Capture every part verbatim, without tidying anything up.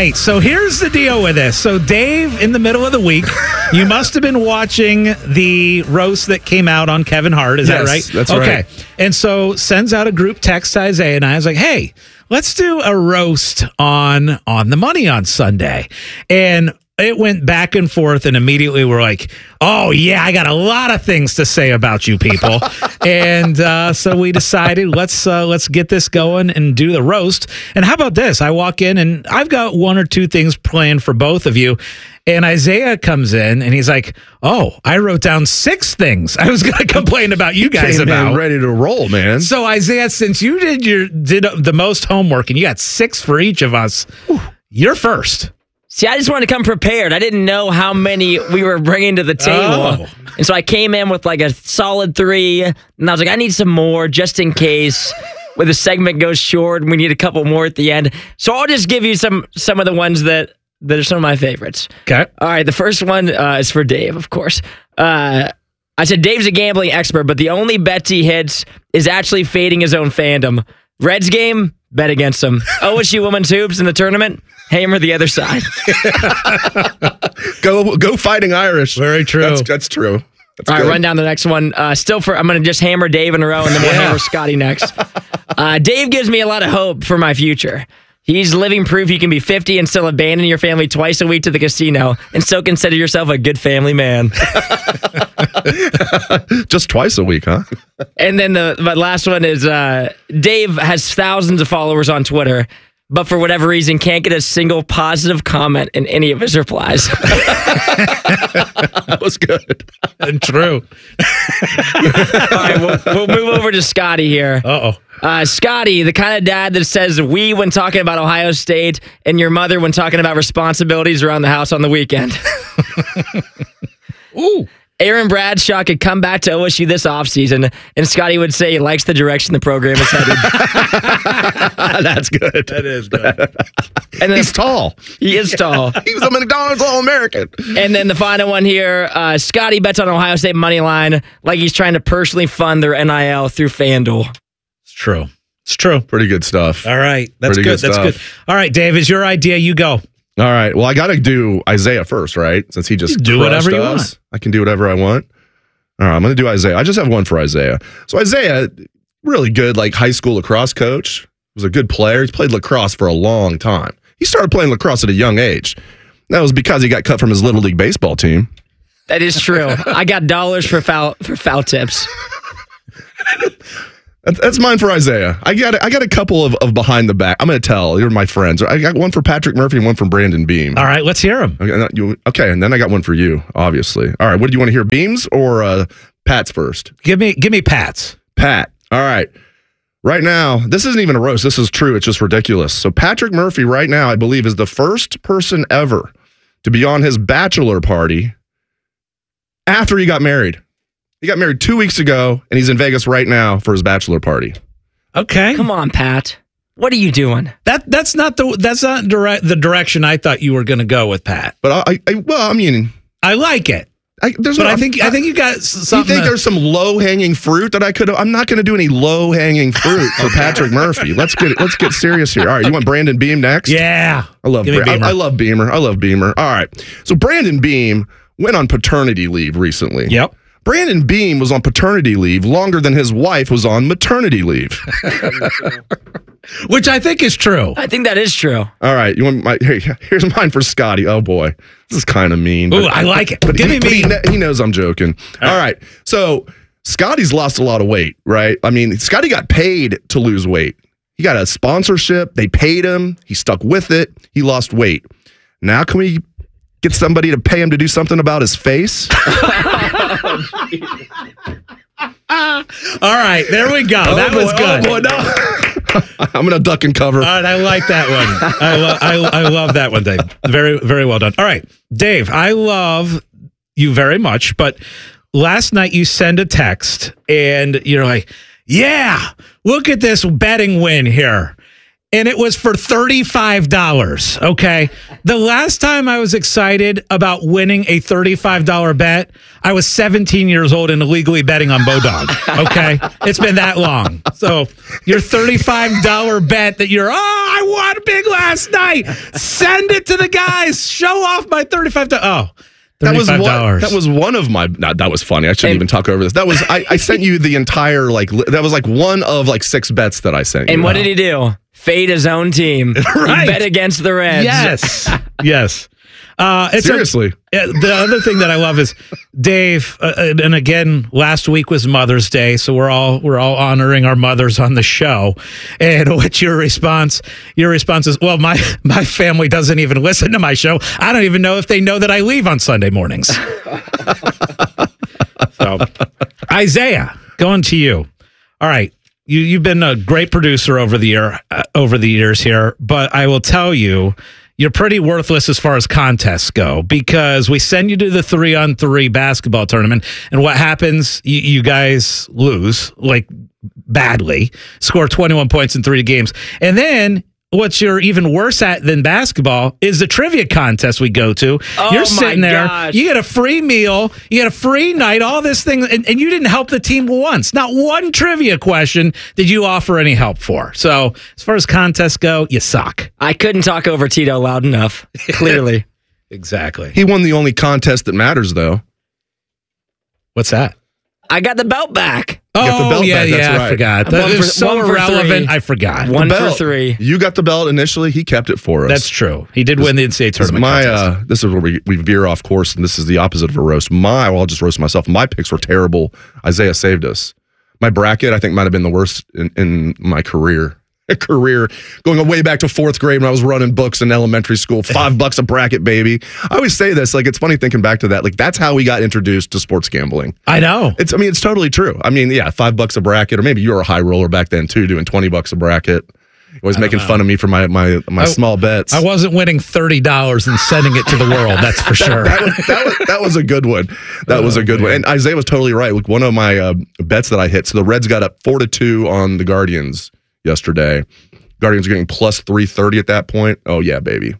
right, so here's the deal with this. So Dave, in the middle of the week, you must have been watching the roast that came out on Kevin Hart. Is yes, that right? That's okay. right. Okay, and so sends out a group text to Isaiah and I. I was like, hey, let's do a roast on on the money on Sunday. And it went back and forth, and immediately we're like, oh, yeah, I got a lot of things to say about you people. and uh, so we decided, let's uh, let's get this going and do the roast. And how about this? I walk in, and I've got one or two things planned for both of you. And Isaiah comes in, and he's like, oh, I wrote down six things I was going to complain about you guys Came about. in ready to roll, man. So, Isaiah, since you did your did the most homework, and you got six for each of us, you're first. See, I just wanted to come prepared. I didn't know how many we were bringing to the table. Oh. And so I came in with like a solid three. And I was like, I need some more just in case when the segment goes short and we need a couple more at the end. So I'll just give you some some of the ones that, that are some of my favorites. Okay. All right, the first one uh, is for Dave, of course. Uh, I said Dave's a gambling expert, but the only bets he hits is actually fading his own fandom. Reds game, bet against him. O S U women's hoops in the tournament, hammer the other side. go go Fighting Irish. Very true. That's, that's true. That's All right, good. run down the next one. Uh, still for, I'm going to just hammer Dave in a row, and then we'll Yeah. hammer Scotty next. Uh, Dave gives me a lot of hope for my future. He's living proof you can be fifty and still abandon your family twice a week to the casino and still consider yourself a good family man. Just twice a week, huh? And then the, the last one is uh, Dave has thousands of followers on Twitter, but for whatever reason can't get a single positive comment in any of his replies. That was good. And true. All right, we'll, we'll move over to Scotty here. Uh-oh. Uh, Scotty, the kind of dad that says we when talking about Ohio State and your mother when talking about responsibilities around the house on the weekend. Ooh. Aaron Bradshaw could come back to O S U this offseason, and Scotty would say he likes the direction the program is headed. That's good. That is good. And then He's tall. he is tall. He was a McDonald's All-American. And then the final one here, uh, Scotty bets on Ohio State money line like he's trying to personally fund their N I L through FanDuel. It's true. It's true. Pretty good stuff. All right. That's Pretty good. good That's stuff. good. All right, Dave, is your idea. You go. All right. Well, I got to do Isaiah first, right? Since he just You do crushed whatever you us. want. I can do whatever I want. All right. I'm going to do Isaiah. I just have one for Isaiah. So Isaiah, really good, like high school lacrosse coach. Was a good player. He's played lacrosse for a long time. He started playing lacrosse at a young age. That was because he got cut from his little league baseball team. That is true. I got dollars for foul for foul tips. That's, that's mine for Isaiah. I got I got a couple of, of behind the back. I'm going to tell. You're my friends. I got one for Patrick Murphy and one from Brandon Beam. All right, let's hear him. Okay, and you- okay, and then I got one for you, obviously. All right, what do you want to hear, Beams or uh, Pat's first? Give me give me Pat's. Pat. All right. Right now, this isn't even a roast. This is true. It's just ridiculous. So Patrick Murphy right now, I believe, is the first person ever to be on his bachelor party after he got married. He got married two weeks ago, and he's in Vegas right now for his bachelor party. Okay. Come on, Pat. What are you doing? That that's not the that's not direct the direction I thought you were going to go with Pat. But I, I well, I mean, I like it. I, there's But no, I think I think you got s- You something. think to- there's some low hanging fruit that I could? I'm not going to do any low hanging fruit for Patrick Murphy. Let's get let's get serious here. All right, you want Brandon Beam next? Yeah. I love Give me Bra- I, Beamer. I love Beamer. I love Beamer. All right, so Brandon Beam went on paternity leave recently. Yep. Brandon Beam was on paternity leave longer than his wife was on maternity leave. Which I think is true. I think that is true. All right, you want my? Here, here's mine for Scotty. Oh boy, this is kind of mean. Ooh, I like it. But, Give he, me but he, me. kn- he knows I'm joking. All right. So Scotty's lost a lot of weight, right? I mean, Scotty got paid to lose weight. He got a sponsorship. They paid him. He stuck with it. He lost weight. Now can we get somebody to pay him to do something about his face? All right, there we go. Oh, that boy, was good. Oh, boy, no. I'm going to duck and cover. All right, I like that one. I, lo- I, I love that one, Dave. Very, very well done. All right, Dave, I love you very much, but last night you send a text and you're like, yeah, look at this betting win here. and it was for thirty-five dollars. Okay. The last time I was excited about winning a thirty-five dollars bet, I was seventeen years old and illegally betting on Bodog. Okay. It's been that long. So your thirty-five dollars bet that you're, oh, I won big last night. Send it to the guys. Show off my thirty-five dollars. Oh. That was one. That was one of my. Nah, that was funny. I shouldn't and, even talk over this. That was. I, I sent you the entire like. That was like one of like six bets that I sent you. And what did he do? Fade his own team. Right. He bet against the Reds. Yes. Yes. Uh, it's Seriously. A, the other thing that I love is Dave, uh, and again, last week was Mother's Day, so we're all we're all honoring our mothers on the show. And what's your response? Your response is, well, my my family doesn't even listen to my show. I don't even know if they know that I leave on Sunday mornings. So, Isaiah, going to you. All right. You you've been a great producer over the year uh, over the years here, but I will tell you, you're pretty worthless as far as contests go, because we send you to the three on three basketball tournament, and what happens? You, you guys lose like badly, score twenty-one points in three games, and then what you're even worse at than basketball is the trivia contest we go to. Oh, you're sitting my there, gosh. you get a free meal, you get a free night, all this thing, and, and you didn't help the team once. Not one trivia question did you offer any help for. So as far as contests go, you suck. I couldn't talk over Tito loud enough, clearly. Exactly. He won the only contest that matters, though. What's that? I got the belt back. Oh, got the belt yeah, back, that's yeah, right. I forgot. That One for- was so one for irrelevant, three. I forgot. One The for belt. three. You got the belt initially. He kept it for us. That's true. He did win the N C double A This is tournament my, contest. uh, this is where we, we veer off course, and this is the opposite of a roast. My, well, I'll just roast myself. My picks were terrible. Isaiah saved us. My bracket, I think, might have been the worst in, in my career. career going way back to fourth grade when I was running books in elementary school. Five bucks a bracket, baby. I always say this, like, it's funny thinking back to that. Like, that's how we got introduced to sports gambling. I know. It's, I mean, it's totally true. I mean, yeah, five bucks a bracket, or maybe you were a high roller back then too, doing twenty bucks a bracket. Always making know. fun of me for my my my I, small bets. I wasn't winning thirty dollars and sending it to the world, that's for sure. that, was, that, was, that was a good one. That oh, was a good man. one. And Isaiah was totally right. Like, one of my uh, bets that I hit. So the Reds got up four to two on the Guardians yesterday. Guardians are getting plus three thirty at that point. Oh, yeah, baby.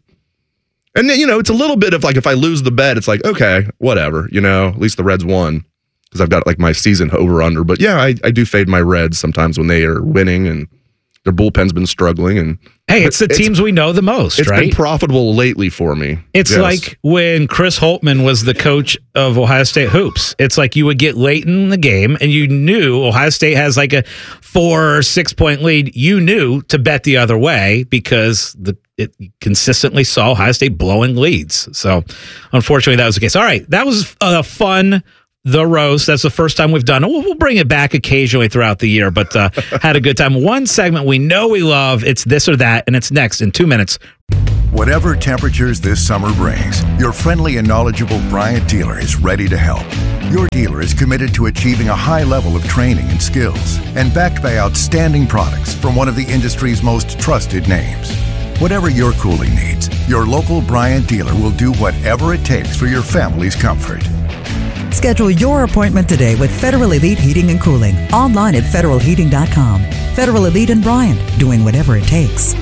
And then, you know, it's a little bit of like, if I lose the bet, it's like, okay, whatever. You know, at least the Reds won because I've got like my season over under. But yeah, I, I do fade my Reds sometimes when they are winning and their bullpen's been struggling. And hey, it's the it's, teams we know the most, it's right? been profitable lately for me. It's Yes. like when Chris Holtman was the coach of Ohio State hoops. It's like you would get late in the game and you knew Ohio State has like a four or six point lead. You knew to bet the other way because the it consistently saw Ohio State blowing leads. So unfortunately, that was the case. All right, that was a fun The roast. That's the first time we've done it. We'll, we'll bring it back occasionally throughout the year, but uh, had a good time. One segment we know we love, it's This or That, and it's next in two minutes. Whatever temperatures this summer brings, your friendly and knowledgeable Bryant dealer is ready to help. Your dealer is committed to achieving a high level of training and skills, and backed by outstanding products from one of the industry's most trusted names. Whatever your cooling needs, your local Bryant dealer will do whatever it takes for your family's comfort. Schedule your appointment today with Federal Elite Heating and Cooling. Online at federal heating dot com. Federal Elite and Bryant, doing whatever it takes.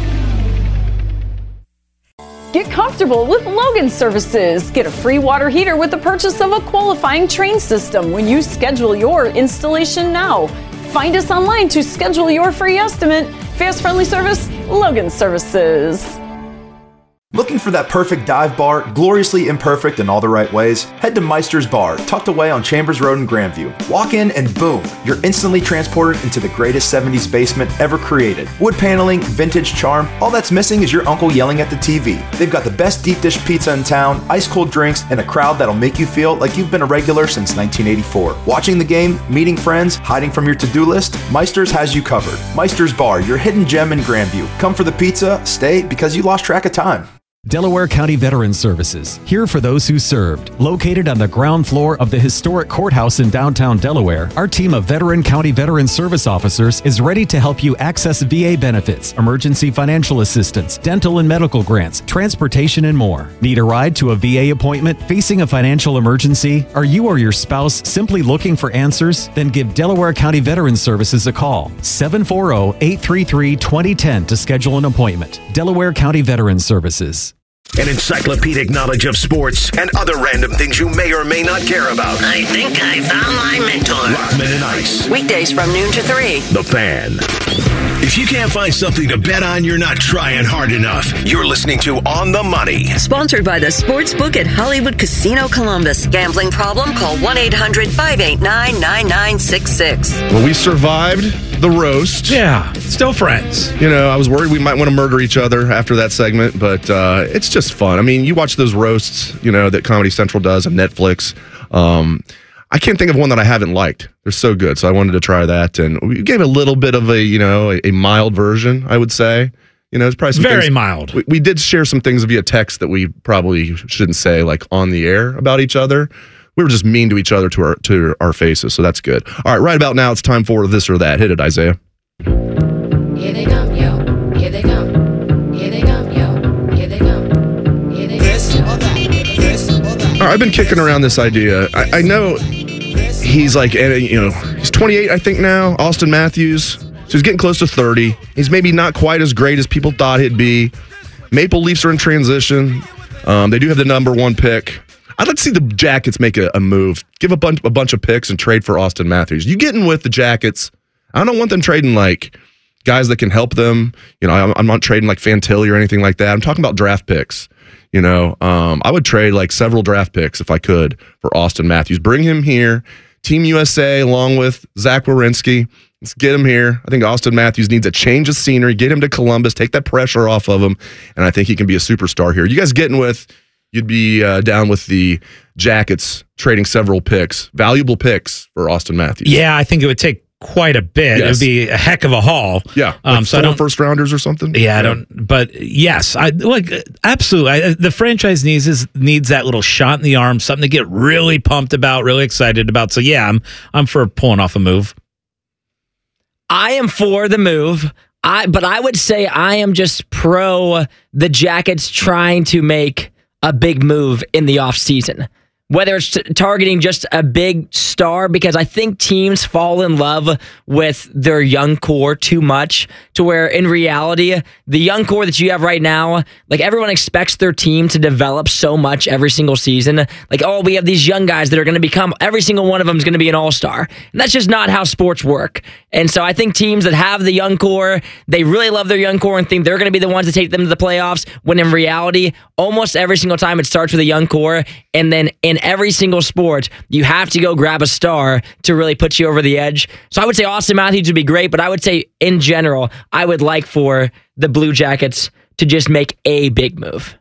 Get comfortable with Logan Services. Get a free water heater with the purchase of a qualifying Train system when you schedule your installation now. Find us online to schedule your free estimate. Fast, friendly service, Logan Services. Looking for that perfect dive bar, gloriously imperfect in all the right ways? Head to Meister's Bar, tucked away on Chambers Road in Grandview. Walk in and boom, you're instantly transported into the greatest seventies basement ever created. Wood paneling, vintage charm, all that's missing is your uncle yelling at the T V. They've got the best deep dish pizza in town, ice cold drinks, and a crowd that'll make you feel like you've been a regular since nineteen eighty-four. Watching the game, meeting friends, hiding from your to-do list, Meister's has you covered. Meister's Bar, your hidden gem in Grandview. Come for the pizza, stay because you lost track of time. Delaware County Veterans Services, here for those who served. Located on the ground floor of the historic courthouse in downtown Delaware, our team of veteran county veteran service officers is ready to help you access V A benefits, emergency financial assistance, dental and medical grants, transportation, and more. Need a ride to a V A appointment? Facing a financial emergency? Are you or your spouse simply looking for answers? Then give Delaware County Veterans Services a call. seven four zero, eight three three, two zero one zero to schedule an appointment. Delaware County Veterans Services. An encyclopedic knowledge of sports and other random things you may or may not care about. I think I found my mentor. Rockman and Ice. Weekdays from noon to three. The Fan. If you can't find something to bet on, you're not trying hard enough. You're listening to On the Money. Sponsored by the Sportsbook at Hollywood Casino Columbus. Gambling problem? Call one eight hundred, five eight nine, nine nine six six. Well, we survived the roast. Yeah, still friends. You know, I was worried we might want to murder each other after that segment, but uh, it's just fun. I mean, you watch those roasts, you know, that Comedy Central does on Netflix. Um, I can't think of one that I haven't liked. They're so good, so I wanted to try that, and we gave a little bit of a, you know, a, a mild version, I would say. You know, it's probably some very things, mild. We, we did share some things via text that we probably shouldn't say, like on the air about each other. We were just mean to each other to our to our faces, so that's good. All right, right about now, it's time for This or That. Hit it, Isaiah. Here they come, yo. Here they come. Here they come, yo. Here they come. Here they come. This or that. This or that. All right, I've been kicking around this idea. I, I know he's like, you know, he's twenty-eight, I think now, Austin Matthews. So he's getting close to thirty. He's maybe not quite as great as people thought he'd be. Maple Leafs are in transition. Um, they do have the number one pick. I'd like to see the Jackets make a, a move. Give a bunch, a bunch of picks and trade for Austin Matthews. You getting with the Jackets? I don't want them trading like guys that can help them. You know, I'm, I'm not trading like Fantilli or anything like that. I'm talking about draft picks. You know, um, I would trade like several draft picks if I could for Austin Matthews. Bring him here. Team U S A along with Zach Werenski. Let's get him here. I think Austin Matthews needs a change of scenery. Get him to Columbus. Take that pressure off of him. And I think he can be a superstar here. You guys getting with, you'd be uh, down with the Jackets trading several picks, valuable picks for Austin Matthews. Yeah, I think it would take quite a bit. Yes. It would be a heck of a haul. Yeah, like um, so I don't first rounders or something. Yeah, I don't. But yes, I like absolutely. I, the franchise needs is needs that little shot in the arm, something to get really pumped about, really excited about. So yeah, I'm I'm for pulling off a move. I am for the move. I but I would say I am just pro the Jackets trying to make a big move in the offseason. Whether it's t- targeting just a big star, because I think teams fall in love with their young core too much to where in reality, the young core that you have right now, like everyone expects their team to develop so much every single season. Like, oh, we have these young guys that are going to become, every single one of them is going to be an all-star. And that's just not how sports work. And so I think teams that have the young core, they really love their young core and think they're going to be the ones to take them to the playoffs, when in reality, almost every single time it starts with a young core, and then in every single sport, you have to go grab a star to really put you over the edge. So I would say Austin Matthews would be great, but I would say in general, I would like for the Blue Jackets to just make a big move.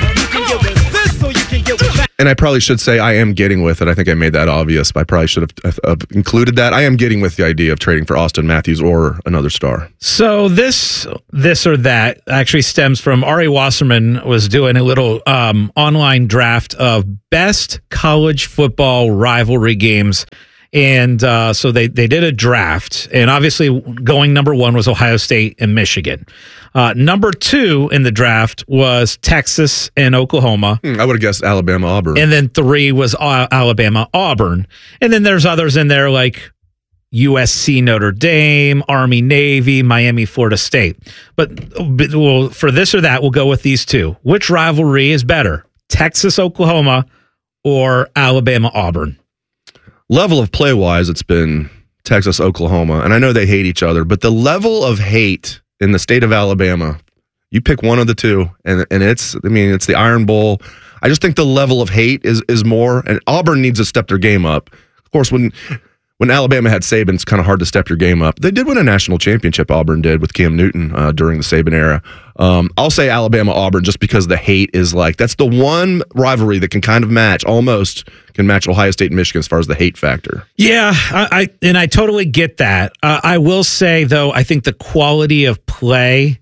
And I probably should say I am getting with it. I think I made that obvious, but I probably should have, have included that. I am getting with the idea of trading for Austin Matthews or another star. So this this or that actually stems from Ari Wasserman was doing a little um, online draft of best college football rivalry games. And uh, so they, they did a draft, and obviously going number one was Ohio State and Michigan. Uh, number two in the draft was Texas and Oklahoma. Hmm, I would have guessed Alabama, Auburn. And then three was uh, Alabama, Auburn. And then there's others in there like U S C, Notre Dame, Army, Navy, Miami, Florida State. But, but well, for this or that, we'll go with these two. Which rivalry is better, Texas, Oklahoma, or Alabama, Auburn? Level of play-wise, it's been Texas, Oklahoma. And I know they hate each other, but the level of hate in the state of Alabama, you pick one of the two, and and it's, I mean, it's the Iron Bowl. I just think the level of hate is is more, and Auburn needs to step their game up. Of course, when when Alabama had Saban, it's kind of hard to step your game up. They did win a national championship, Auburn did, with Cam Newton uh, during the Saban era. Um, I'll say Alabama, Auburn, just because the hate is like, that's the one rivalry that can kind of match, almost can match Ohio State and Michigan as far as the hate factor. Yeah, I, I and I totally get that. Uh, I will say, though, I think the quality of play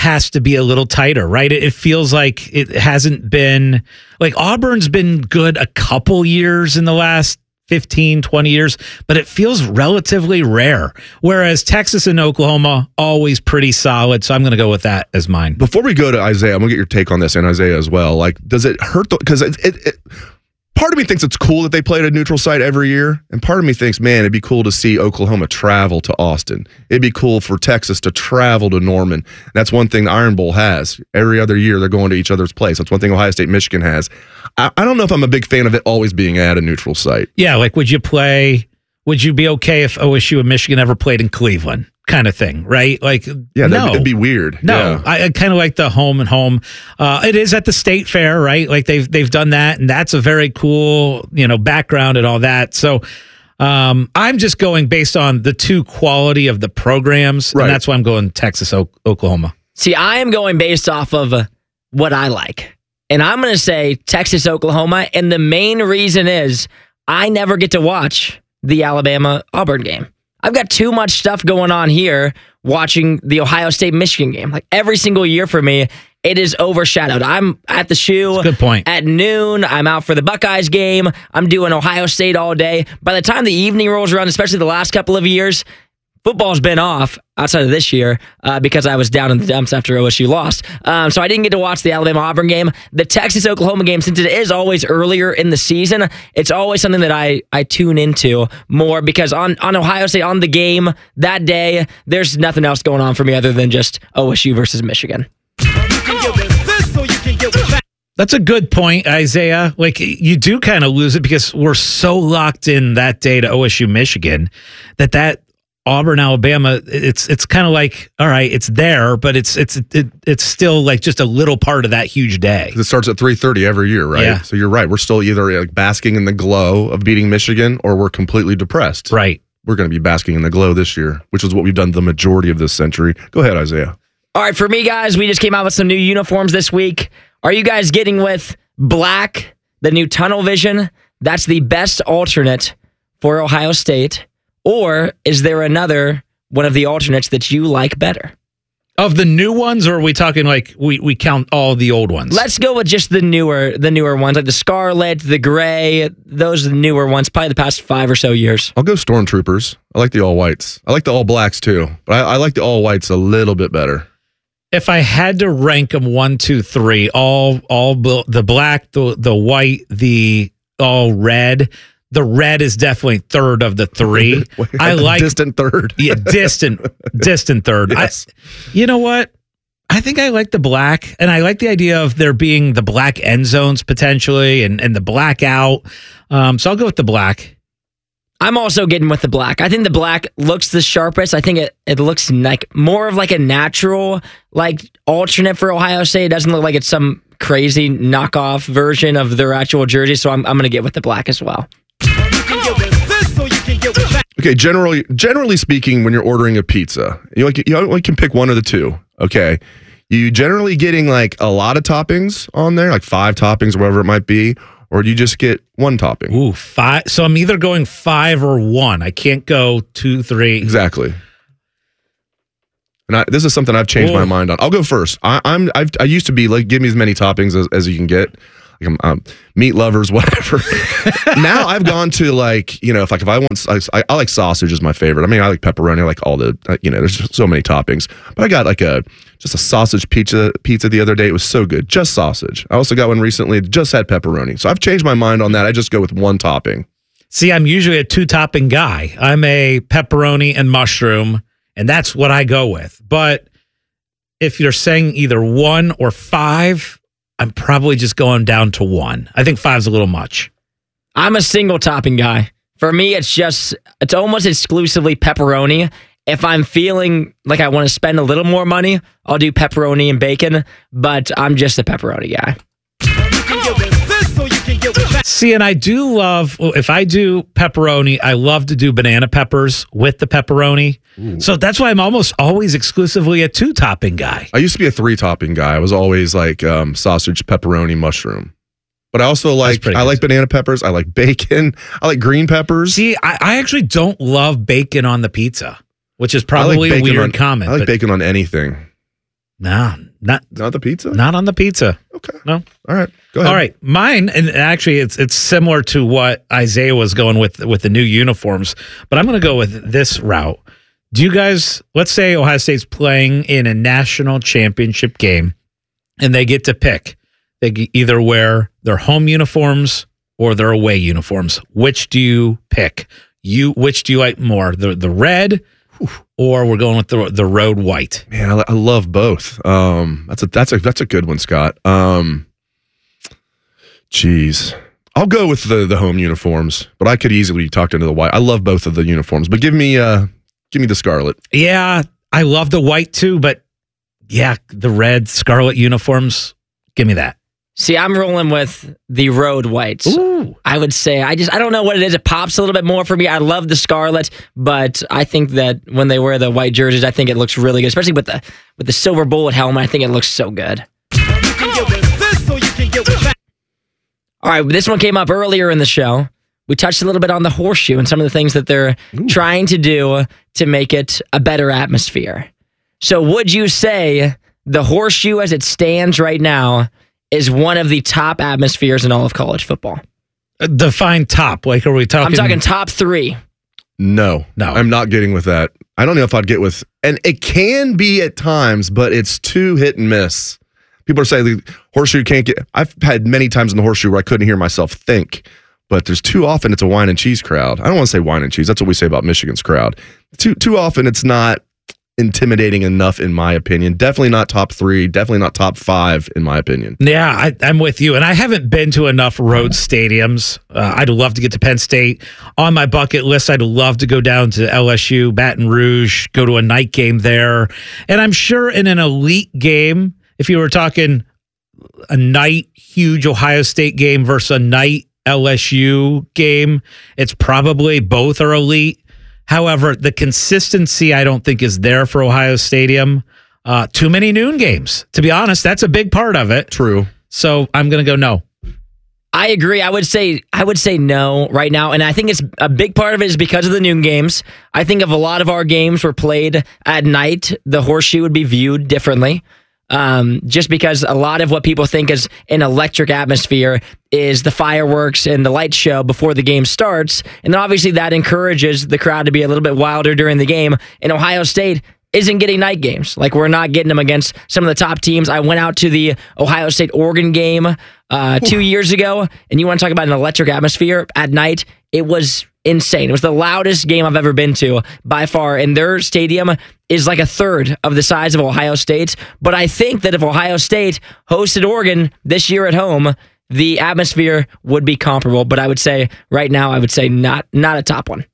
has to be a little tighter, right? It, it feels like it hasn't been like Auburn's been good a couple years in the last fifteen, twenty years, but it feels relatively rare. Whereas Texas and Oklahoma, always pretty solid. So I'm going to go with that as mine. Before we go to Isaiah, I'm going to get your take on this and Isaiah as well. Like, does it hurt? Because it, it, it, part of me thinks it's cool that they play at a neutral site every year. And part of me thinks, man, it'd be cool to see Oklahoma travel to Austin. It'd be cool for Texas to travel to Norman. That's one thing the Iron Bowl has. Every other year, they're going to each other's place. That's one thing Ohio State, Michigan has. I, I don't know if I'm a big fan of it always being at a neutral site. Yeah, like would you play, would you be okay if O S U and Michigan ever played in Cleveland? Kind of thing, right? Like, yeah, no. that'd be weird. No, yeah. I, I kind of like the home and home. Uh, it is at the state fair, right? Like they've they've done that, and that's a very cool, you know, background and all that. So um, I'm just going based on the two quality of the programs, right. and that's why I'm going Texas, o- Oklahoma. See, I am going based off of uh, what I like, and I'm going to say Texas, Oklahoma, and the main reason is I never get to watch the Alabama Auburn game. I've got too much stuff going on here watching the Ohio State Michigan game. Like every single year for me, it is overshadowed. I'm at the shoe Good point. at noon. I'm out for the Buckeyes game. I'm doing Ohio State all day. By the time the evening rolls around, especially the last couple of years, football's been off outside of this year uh, because I was down in the dumps after O S U lost. Um, so I didn't get to watch the Alabama-Auburn game. The Texas-Oklahoma game, since it is always earlier in the season, it's always something that I, I tune into more because on, on Ohio State, on the game that day, there's nothing else going on for me other than just O S U versus Michigan. That's a good point, Isaiah. Like you do kind of lose it because we're so locked in that day to O S U Michigan that that Auburn, Alabama, it's it's kind of like, all right, it's there, but it's it's it, it's still like just a little part of that huge day. It starts at three thirty every year, right? Yeah. So you're right. We're still either like basking in the glow of beating Michigan or we're completely depressed. Right. We're going to be basking in the glow this year, which is what we've done the majority of this century. Go ahead, Isaiah. All right, for me, guys, we just came out with some new uniforms this week. Are you guys getting with black, the new tunnel vision? That's the best alternate for Ohio State. Or is there another one of the alternates that you like better? Of the new ones, or are we talking like we, we count all the old ones? Let's go with just the newer the newer ones, like the scarlet, the gray. Those are the newer ones, probably the past five or so years. I'll go Stormtroopers. I like the all whites. I like the all blacks too, but I, I like the all whites a little bit better. If I had to rank them one, two, three, all all the black, the the white, the all red. The red is definitely third of the three. I like distant third. Yeah, distant, distant third. Yes. I, you know what? I think I like the black, and I like the idea of there being the black end zones potentially, and and the blackout. Um, so I'll go with the black. I'm also getting with the black. I think the black looks the sharpest. I think it, it looks like more of like a natural like alternate for Ohio State. It doesn't look like it's some crazy knockoff version of their actual jersey. So I'm I'm going to get with the black as well. Okay, generally, generally speaking, when you're ordering a pizza, you like you only can pick one of the two. Okay, you generally getting like a lot of toppings on there, like five toppings or whatever it might be, or do you just get one topping? Ooh, five. So I'm either going five or one. I can't go two, three. Exactly. And I, this is something I've changed Ooh. my mind on. I'll go first. I, I'm I've, I used to be like, give me as many toppings as, as you can get. Like I'm, um, meat lovers, whatever. Now I've gone to like, you know, if like if I want, I, I like sausage is my favorite. I mean, I like pepperoni. I like all the, uh, you know, there's just so many toppings. But I got like a just a sausage pizza pizza the other day. It was so good, just sausage. I also got one recently, just had pepperoni. So I've changed my mind on that. I just go with one topping. See, I'm usually a two topping guy. I'm a pepperoni and mushroom, and that's what I go with. But if you're saying either one or five, I'm probably just going down to one. I think five's a little much. I'm a single topping guy. For me, it's just, it's almost exclusively pepperoni. If I'm feeling like I want to spend a little more money, I'll do pepperoni and bacon, but I'm just a pepperoni guy. See, and I do love, well, if I do pepperoni, I love to do banana peppers with the pepperoni. Ooh. So that's why I'm almost always exclusively a two-topping guy. I used to be a three-topping guy. I was always like um, sausage, pepperoni, mushroom. But I also like, I like banana peppers. I like bacon. I like green peppers. See, I, I actually don't love bacon on the pizza, which is probably like a weird on, comment. I like but bacon on anything. No, not Not the pizza? not on the pizza. Okay. No. All right. Go ahead. All right, mine, and actually, it's it's similar to what Isaiah was going with with the new uniforms, but I'm going to go with this route. Do you guys? Let's say Ohio State's playing in a national championship game, and they get to pick. They g- either wear their home uniforms or their away uniforms. Which do you pick? You which do you like more? The the red, or we're going with the the road white? Man, I, I love both. Um, that's a that's a that's a good one, Scott. Um, Jeez. I'll go with the the home uniforms, but I could easily talk into the white. I love both of the uniforms, but give me uh give me the scarlet. Yeah, I love the white too, but yeah, the red scarlet uniforms. Give me that. See, I'm rolling with the road whites. Ooh. I would say I just I don't know what it is. It pops a little bit more for me. I love the scarlet, but I think that when they wear the white jerseys, I think it looks really good, especially with the with the silver bullet helmet. I think it looks so good. All right, this one came up earlier in the show. We touched a little bit on the horseshoe and some of the things that they're Ooh. trying to do to make it a better atmosphere. So would you say the horseshoe as it stands right now is one of the top atmospheres in all of college football? Uh, define top. Like, are we talking? I'm talking top three. No, no, I'm not getting with that. I don't know if I'd get with, and it can be at times, but it's too hit and miss. People are saying the horseshoe can't get. I've had many times in the horseshoe where I couldn't hear myself think, but there's too often it's a wine and cheese crowd. I don't want to say wine and cheese. That's what we say about Michigan's crowd. Too too often it's not intimidating enough, in my opinion. Definitely not top three. Definitely not top five, in my opinion. Yeah, I, I'm with you. And I haven't been to enough road stadiums. Uh, I'd love to get to Penn State. On my bucket list, I'd love to go down to L S U, Baton Rouge, go to a night game there. And I'm sure in an elite game, if you were talking a night huge Ohio State game versus a night L S U game, it's probably both are elite. However, the consistency I don't think is there for Ohio Stadium. Uh, too many noon games. To be honest, that's a big part of it. True. So I'm going to go no. I agree. I would say I would say no right now, and I think it's a big part of it is because of the noon games. I think if a lot of our games were played at night, the horseshoe would be viewed differently. Um, just because a lot of what people think is an electric atmosphere is the fireworks and the light show before the game starts. And then obviously that encourages the crowd to be a little bit wilder during the game. And Ohio State isn't getting night games. Like, we're not getting them against some of the top teams. I went out to the Ohio State-Oregon game uh, two years ago, and you want to talk about an electric atmosphere at night? It was insane. It was the loudest game I've ever been to by far, and their stadium is like a third of the size of Ohio State's. But I think that if Ohio State hosted Oregon this year at home, the atmosphere would be comparable. But I would say right now, I would say not not a top one.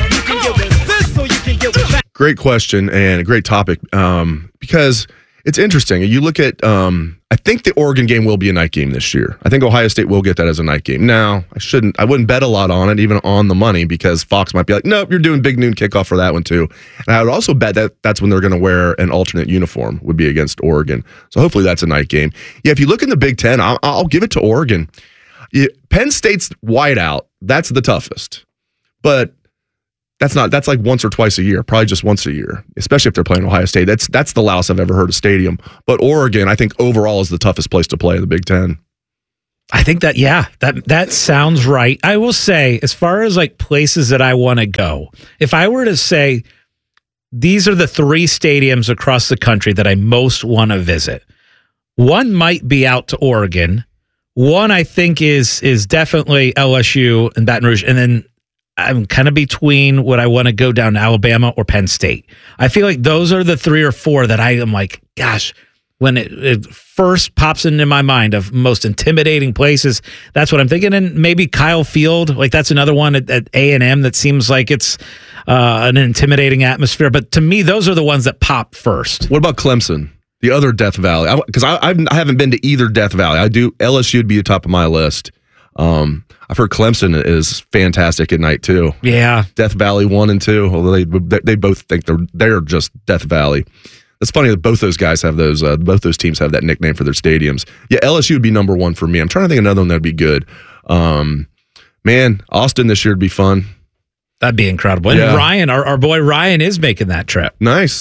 Great question and a great topic, um, because it's interesting. You look at, um, I think the Oregon game will be a night game this year. I think Ohio State will get that as a night game. Now, I shouldn't, I wouldn't bet a lot on it, even on the money, because Fox might be like, nope, you're doing big noon kickoff for that one too. And I would also bet that that's when they're going to wear an alternate uniform, would be against Oregon. So hopefully that's a night game. Yeah, if you look in the Big Ten, I'll, I'll give it to Oregon. Yeah, Penn State's whiteout, that's the toughest. But That's not. That's like once or twice a year, probably just once a year, especially if they're playing Ohio State. That's that's the loudest I've ever heard a stadium. But Oregon, I think overall is the toughest place to play in the Big Ten. I think that, yeah, that that sounds right. I will say, as far as like places that I want to go, if I were to say these are the three stadiums across the country that I most want to visit, one might be out to Oregon. One I think is is definitely L S U and Baton Rouge, and then I'm kind of between would I want to go down to Alabama or Penn State. I feel like those are the three or four that I am like, gosh, when it, it first pops into my mind of most intimidating places, that's what I'm thinking. And maybe Kyle Field, like that's another one at, at A and M that seems like it's uh, an intimidating atmosphere. But to me, those are the ones that pop first. What about Clemson, the other Death Valley? Because I, I, I haven't been to either Death Valley. I do. L S U would be the top of my list. Um, I've heard Clemson is fantastic at night too. Yeah, Death Valley one and two. Although they they both think they're they're just Death Valley. It's funny that both those guys have those. Uh, both those teams have that nickname for their stadiums. Yeah, L S U would be number one for me. I'm trying to think of another one that'd be good. Um, man, Austin this year would be fun. That'd be incredible. And yeah. Ryan, our, our boy Ryan, is making that trip. Nice.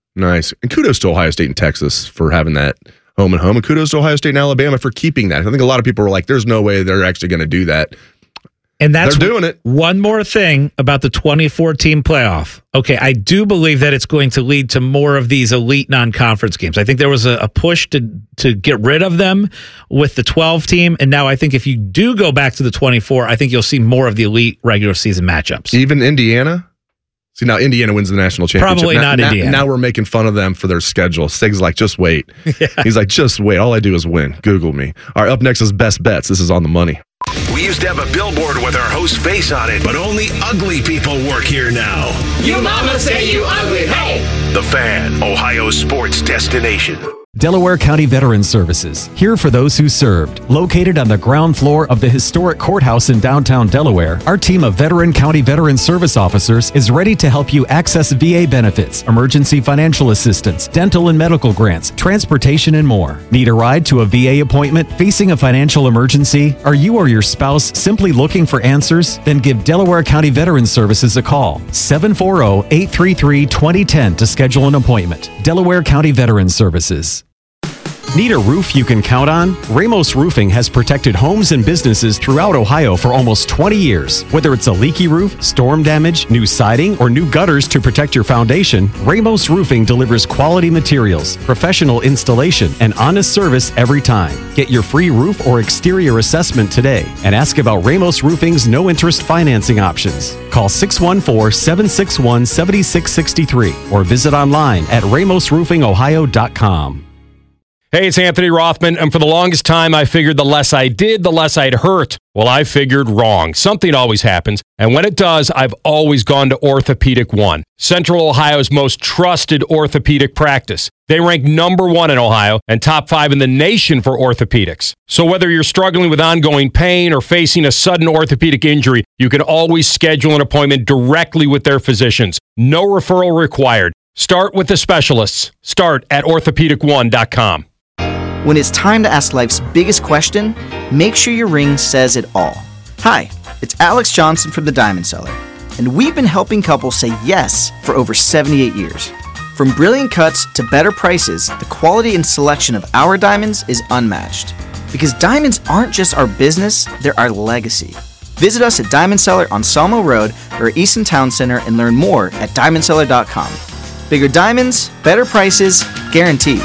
Nice. And kudos to Ohio State and Texas for having that home and home. And kudos to Ohio State and Alabama for keeping that. I think a lot of people were like, there's no way they're actually going to do that. And that's They're doing it. One more thing about the twenty-four team playoff. Okay, I do believe that it's going to lead to more of these elite non-conference games. I think there was a, a push to to get rid of them with the twelve team, and now I think if you do go back to the twenty-four, I think you'll see more of the elite regular season matchups. Even Indiana? See, now Indiana wins the national championship. Probably now, not now, Indiana. Now we're making fun of them for their schedule. Sig's like, just wait. Yeah. He's like, just wait. All I do is win. Google me. All right, up next is Best Bets. This is On the Money. We used to have a billboard with our host's face on it, but only ugly people work here now. You mama say you ugly, hey! The Fan, Ohio's sports destination. Delaware County Veterans Services, here for those who served. Located on the ground floor of the historic courthouse in downtown Delaware, our team of Veteran County Veterans Service officers is ready to help you access V A benefits, emergency financial assistance, dental and medical grants, transportation, and more. Need a ride to a V A appointment? Facing a financial emergency? Are you or your spouse simply looking for answers? Then give Delaware County Veterans Services a call. seven four zero, eight three three, two zero one zero to schedule an appointment. Delaware County Veterans Services. Need a roof you can count on? Ramos Roofing has protected homes and businesses throughout Ohio for almost twenty years. Whether it's a leaky roof, storm damage, new siding, or new gutters to protect your foundation, Ramos Roofing delivers quality materials, professional installation, and honest service every time. Get your free roof or exterior assessment today and ask about Ramos Roofing's no-interest financing options. Call six one four, seven six one, seven six six three or visit online at ramos roofing ohio dot com. Hey, it's Anthony Rothman, and for the longest time, I figured the less I did, the less I'd hurt. Well, I figured wrong. Something always happens, and when it does, I've always gone to Orthopedic One, Central Ohio's most trusted orthopedic practice. They rank number one in Ohio and top five in the nation for orthopedics. So whether you're struggling with ongoing pain or facing a sudden orthopedic injury, you can always schedule an appointment directly with their physicians. No referral required. Start with the specialists. Start at orthopedic one dot com. When it's time to ask life's biggest question, make sure your ring says it all. Hi, it's Alex Johnson from The Diamond Seller, and we've been helping couples say yes for over seventy-eight years. From brilliant cuts to better prices, the quality and selection of our diamonds is unmatched. Because diamonds aren't just our business, they're our legacy. Visit us at Diamond Seller on Salmo Road or Easton Town Center and learn more at diamond seller dot com. Bigger diamonds, better prices, guaranteed.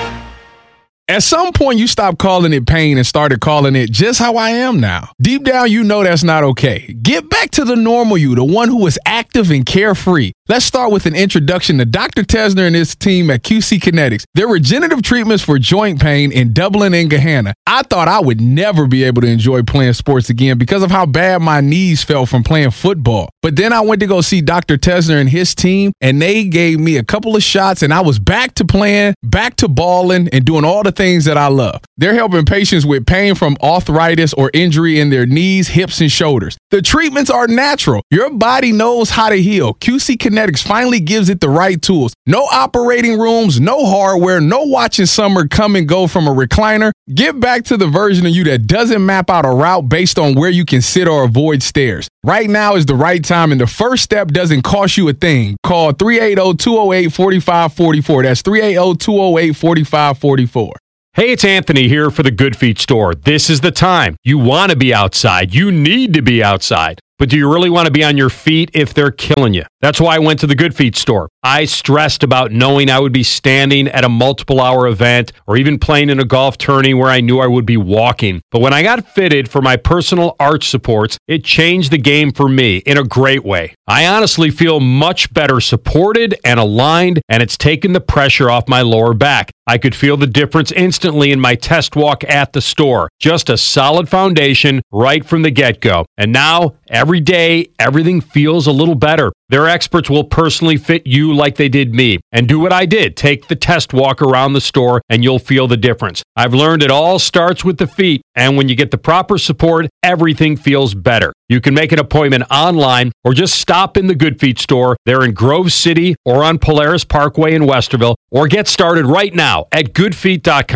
At some point, you stopped calling it pain and started calling it just how I am now. Deep down, you know that's not okay. Get back to the normal you, the one who was active and carefree. Let's start with an introduction to Doctor Tesner and his team at Q C Kinetics. Their regenerative treatments for joint pain in Dublin and Gahanna. I thought I would never be able to enjoy playing sports again because of how bad my knees felt from playing football. But then I went to go see Doctor Tesner and his team, and they gave me a couple of shots, and I was back to playing, back to balling, and doing all the things that I love. They're helping patients with pain from arthritis or injury in their knees, hips, and shoulders. The treatments are natural. Your body knows how to heal. Q C Kinetics finally gives it the right tools. No operating rooms, no hardware, no watching summer come and go from a recliner. Get back to the version of you that doesn't map out a route based on where you can sit or avoid stairs. Right now is the right time, and the first step doesn't cost you a thing. Call three eight zero, two zero eight, four five four four. That's three eight zero, two zero eight, four five four four. Hey, it's Anthony here for the Good Feet store. This is the time. You want to be outside. You need to be outside. But do you really want to be on your feet if they're killing you? That's why I went to the Good Feet store. I stressed about knowing I would be standing at a multiple hour event or even playing in a golf tourney where I knew I would be walking. But when I got fitted for my personal arch supports, it changed the game for me in a great way. I honestly feel much better supported and aligned, and it's taken the pressure off my lower back. I could feel the difference instantly in my test walk at the store. Just a solid foundation right from the get-go. And now, every day, everything feels a little better. Their experts will personally fit you like they did me. And do what I did. Take the test walk around the store and you'll feel the difference. I've learned it all starts with the feet. And when you get the proper support, everything feels better. You can make an appointment online or just stop in the Good Feet store. They're in Grove City or on Polaris Parkway in Westerville. Or get started right now at good feet dot com.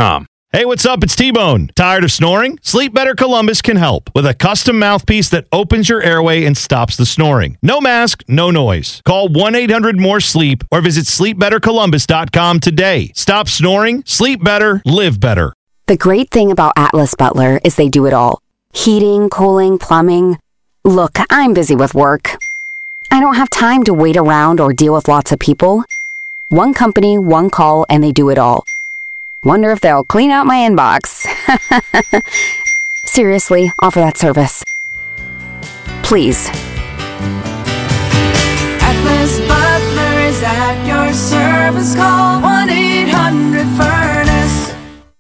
Hey, what's up? It's T-Bone. Tired of snoring? Sleep Better Columbus can help with a custom mouthpiece that opens your airway and stops the snoring. No mask, no noise. Call one eight hundred more sleep or visit sleep better columbus dot com today. Stop snoring, sleep better, live better. The great thing about Atlas Butler is they do it all. Heating, cooling, plumbing. Look, I'm busy with work. I don't have time to wait around or deal with lots of people. One company, one call, and they do it all. Wonder if they'll clean out my inbox. Seriously, offer that service. Please. Atlas Butler is at your service. Call one eight hundred furnace.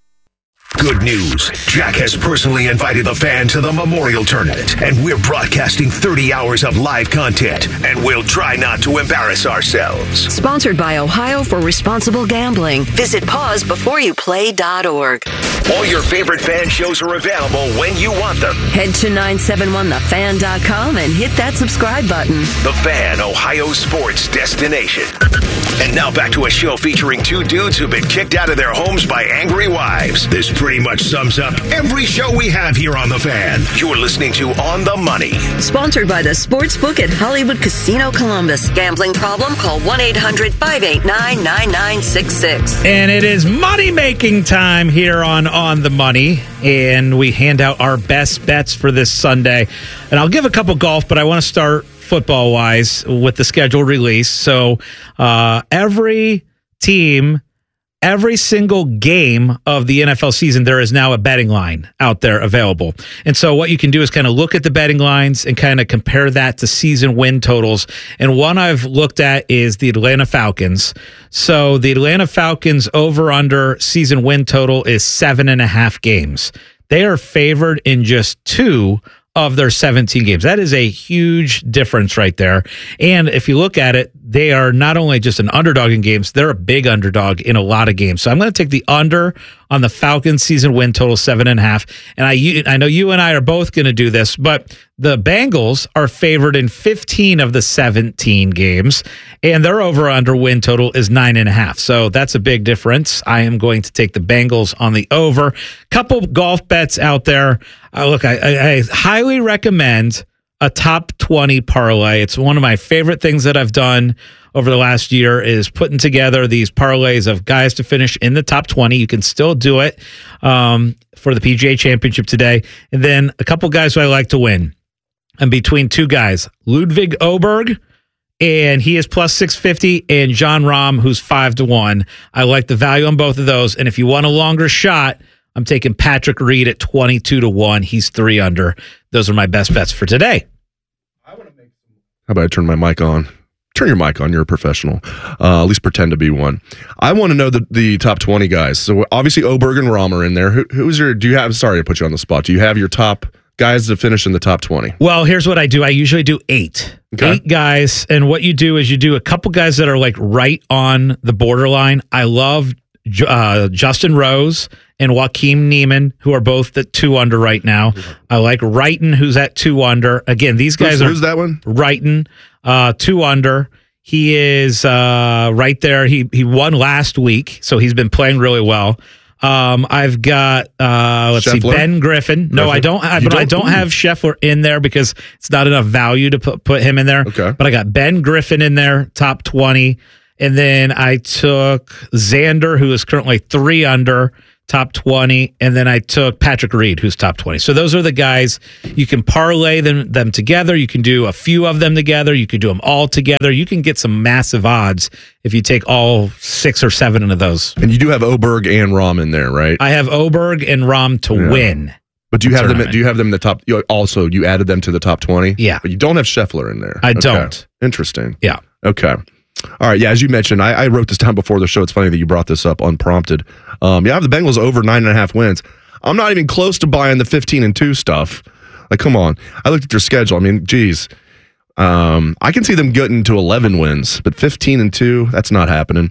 Good news. Jack has personally invited the fan to the Memorial Tournament, and we're broadcasting thirty hours of live content, and we'll try not to embarrass ourselves. Sponsored by Ohio for Responsible Gambling. Visit pause before you play dot org. All your favorite fan shows are available when you want them. Head to nine seven one the fan dot com and hit that subscribe button. The Fan, Ohio sports destination. And now back to a show featuring two dudes who've been kicked out of their homes by angry wives. This pretty much sums up every show we have here on The Fan. You're listening to On the Money. Sponsored by the Sportsbook at Hollywood Casino Columbus. Gambling problem? Call one eight hundred five eight nine nine nine six six. And it is money-making time here on On the Money. And we hand out our best bets for this Sunday. And I'll give a couple golf, but I want to start football-wise with the schedule release. So uh, every team, every single game of the N F L season, there is now a betting line out there available. And so what you can do is kind of look at the betting lines and kind of compare that to season win totals. And one I've looked at is the Atlanta Falcons. So the Atlanta Falcons over-under season win total is seven and a half games. They are favored in just two of their seventeen games. That is a huge difference right there. And if you look at it, they are not only just an underdog in games, they're a big underdog in a lot of games. So I'm going to take the under on the Falcons season win total seven and a half. And I, I know you and I are both going to do this, but the Bengals are favored in fifteen of the seventeen games, and their over under win total is nine and a half. So that's a big difference. I am going to take the Bengals on the over. Couple golf bets out there. Uh, look, I, I, I highly recommend a top twenty parlay. It's one of my favorite things that I've done over the last year is putting together these parlays of guys to finish in the top twenty. You can still do it um, for the P G A Championship today. And then a couple guys who I like to win. I'm between two guys, Ludwig Oberg, and he is plus six fifty, and John Rahm, who's five to one. I like the value on both of those. And if you want a longer shot, I'm taking Patrick Reed at twenty-two to one. He's three under. Those are my best bets for today. How about I turn my mic on? Turn your mic on. You're a professional. Uh, at least pretend to be one. I want to know the, the top twenty guys. So obviously Oberg and Rahm are in there. Who, who's your, do you have, sorry to put you on the spot. Do you have your top guys to finish in the top twenty? Well, here's what I do. I usually do eight. Okay. Eight guys. And what you do is you do a couple guys that are like right on the borderline. I love uh, Justin Rose and Joaquin Neiman, who are both at two under right now. I like Wrighton, who's at two under. Again, these guys who's, are... Who's that one? Wrighton, uh, two under. He is uh, right there. He he won last week, so he's been playing really well. Um, I've got uh, let's Scheffler? see, Ben Griffin. No, Griffin? I don't. I, but don't? I don't have Scheffler in there because it's not enough value to put put him in there. Okay. But I got Ben Griffin in there, top twenty, and then I took Xander, who is currently three under, top twenty, and then I took Patrick Reed, who's top twenty. So those are the guys. You can parlay them them together. You can do a few of them together. You can do them all together. You can get some massive odds if you take all six or seven of those. And you do have Oberg and Rahm in there, right? I have Oberg and Rahm to yeah. win. But do you have tournament. them? Do you have them in the top? You also, you added them to the top twenty. Yeah, but you don't have Scheffler in there. I okay. don't. Interesting. Yeah. Okay. All right. Yeah, as you mentioned, I, I wrote this down before the show. It's funny that you brought this up unprompted. Um, yeah, I have the Bengals over nine and a half wins. I'm not even close to buying the fifteen and two stuff. Like, come on. I looked at their schedule. I mean, geez. Um, I can see them getting to eleven wins, but fifteen and two, that's not happening.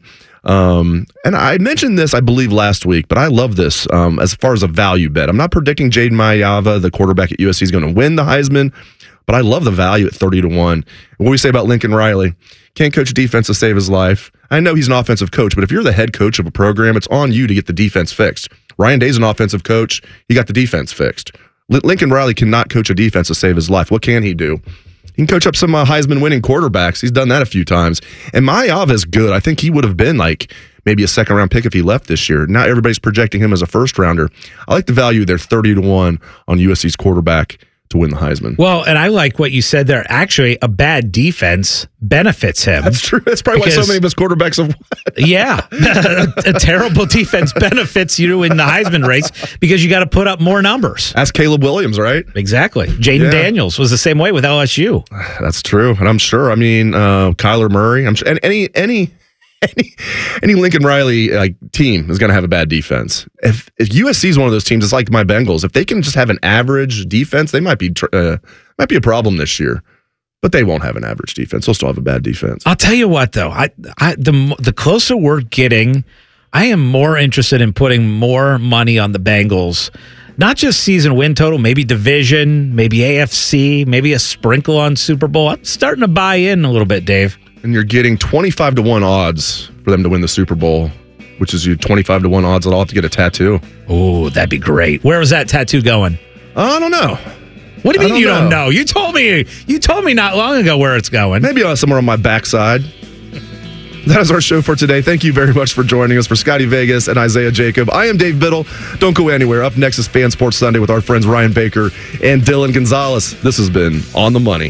Um, and I mentioned this, I believe, last week, but I love this um, as far as a value bet. I'm not predicting Jaden Mayava, the quarterback at U S C, is going to win the Heisman, but I love the value at thirty to one. What do we say about Lincoln Riley? Can't coach defense to save his life. I know he's an offensive coach, but if you're the head coach of a program, it's on you to get the defense fixed. Ryan Day's an offensive coach. He got the defense fixed. L- Lincoln Riley cannot coach a defense to save his life. What can he do? He can coach up some uh, Heisman-winning quarterbacks. He's done that a few times. And Mayav is good. I think he would have been like maybe a second-round pick if he left this year. Now everybody's projecting him as a first-rounder. I like the value there, thirty to one on U S C's quarterback to win the Heisman. Well, and I like what you said there. Actually, a bad defense benefits him. That's true. That's probably because, why so many of us quarterbacks have won. Yeah. a, a terrible defense benefits you in the Heisman race because you got to put up more numbers. That's Caleb Williams, right? Exactly. Jaden yeah. Daniels was the same way with L S U. That's true. And I'm sure, I mean, uh, Kyler Murray, I'm sure, and any, any, Any, any Lincoln Riley like team is going to have a bad defense. If, if U S C is one of those teams, it's like my Bengals. If they can just have an average defense, they might be uh, might be a problem this year. But they won't have an average defense. They'll still have a bad defense. I'll tell you what, though, I, I the the closer we're getting, I am more interested in putting more money on the Bengals. Not just season win total, maybe division, maybe A F C, maybe a sprinkle on Super Bowl. I'm starting to buy in a little bit, Dave. And you're getting twenty-five to one odds for them to win the Super Bowl, which is you twenty-five to one odds that I'll have to get a tattoo. Oh, that'd be great. Where was that tattoo going? I don't know. What do you mean don't you know. don't know? You told me you told me not long ago where it's going. Maybe uh, somewhere on my backside. That is our show for today. Thank you very much for joining us. For Scotty Vegas and Isaiah Jacob, I am Dave Biddle. Don't go anywhere. Up next is Fan Sports Sunday with our friends Ryan Baker and Dylan Gonzalez. This has been On the Money.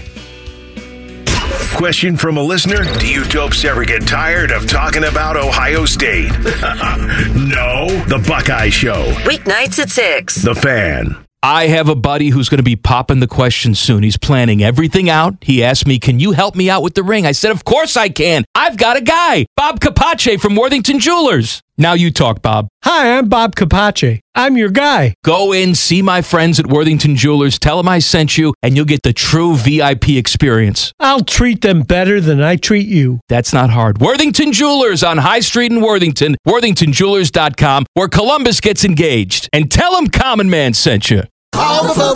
Question from a listener: do you dopes ever get tired of talking about Ohio State? No. The Buckeye Show. Weeknights at six. The Fan. I have a buddy who's going to be popping the question soon. He's planning everything out. He asked me, can you help me out with the ring? I said, of course I can. I've got a guy, Bob Capace from Worthington Jewelers. Now you talk, Bob. Hi, I'm Bob Capace. I'm your guy. Go in, see my friends at Worthington Jewelers, tell them I sent you, and you'll get the true V I P experience. I'll treat them better than I treat you. That's not hard. Worthington Jewelers on High Street in Worthington, worthington jewelers dot com, where Columbus gets engaged. And tell them Common Man sent you. All the folks